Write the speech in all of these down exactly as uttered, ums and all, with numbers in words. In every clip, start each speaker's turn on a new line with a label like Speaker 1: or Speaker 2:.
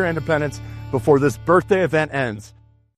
Speaker 1: your independence before this birthday event ends.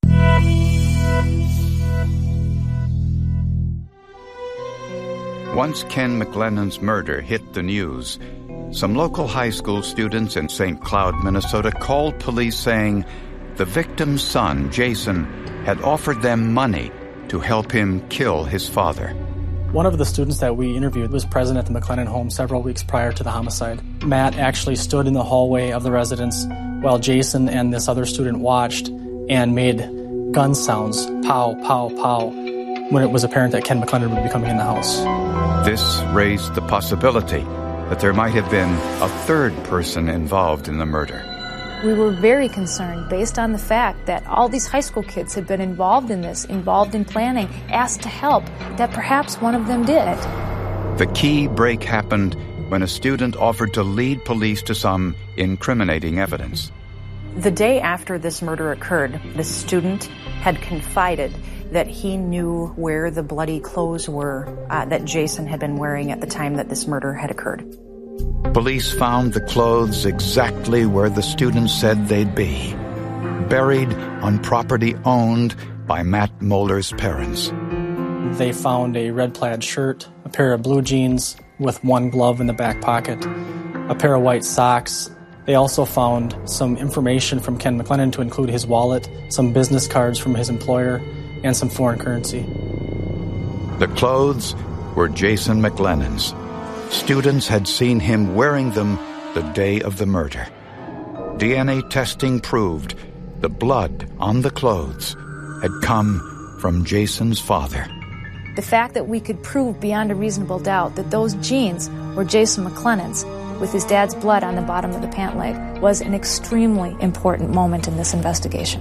Speaker 2: Once Ken McLennan's murder hit the news, some local high school students in Saint Cloud, Minnesota, called police saying the victim's son, Jason, had offered them money to help him kill his father.
Speaker 3: One of the students that we interviewed was present at the McLennan home several weeks prior to the homicide. Matt actually stood in the hallway of the residence while Jason and this other student watched and made gun sounds, pow, pow, pow, when it was apparent that Ken McLennan would be coming in the house.
Speaker 2: This raised the possibility that there might have been a third person involved in the murder.
Speaker 4: We were very concerned based on the fact that all these high school kids had been involved in this, involved in planning, asked to help, that perhaps one of them did it.
Speaker 2: The key break happened when a student offered to lead police to some incriminating evidence.
Speaker 5: The day after this murder occurred, the student had confided that he knew where the bloody clothes were uh, that Jason had been wearing at the time that this murder had occurred.
Speaker 2: Police found the clothes exactly where the student said they'd be, buried on property owned by Matt Moeller's parents.
Speaker 3: They found a red plaid shirt, a pair of blue jeans with one glove in the back pocket, a pair of white socks. They also found some information from Ken McLennan to include his wallet, some business cards from his employer, and some foreign currency.
Speaker 2: The clothes were Jason McLennan's. Students had seen him wearing them the day of the murder. D N A testing proved the blood on the clothes had come from Jason's father.
Speaker 4: The fact that we could prove beyond a reasonable doubt that those jeans were Jason McLennan's with his dad's blood on the bottom of the pant leg was an extremely important moment in this investigation.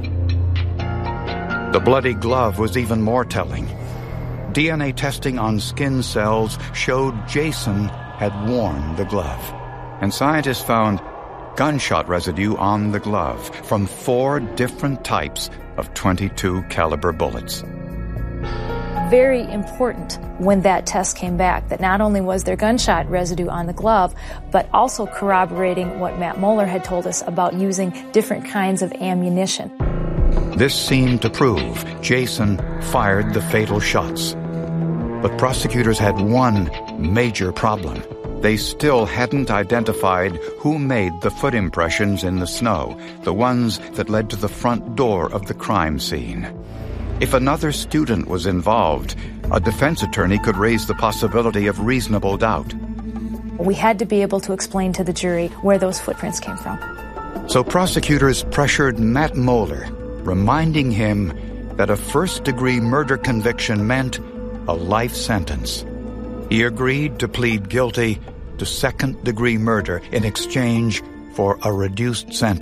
Speaker 2: The bloody glove was even more telling. D N A testing on skin cells showed Jason had worn the glove, and scientists found gunshot residue on the glove from four different types of twenty-two caliber bullets.
Speaker 4: Very important when that test came back, that not only was there gunshot residue on the glove, but also corroborating what Matt Moeller had told us about using different kinds of ammunition.
Speaker 2: This seemed to prove Jason fired the fatal shots. But prosecutors had one major problem. They still hadn't identified who made the foot impressions in the snow, the ones that led to the front door of the crime scene. If another student was involved, a defense attorney could raise the possibility of reasonable doubt.
Speaker 4: We had to be able to explain to the jury where those footprints came from.
Speaker 2: So prosecutors pressured Matt Moeller, reminding him that a first-degree murder conviction meant a life sentence. He agreed to plead guilty to second-degree murder in exchange for a reduced sentence.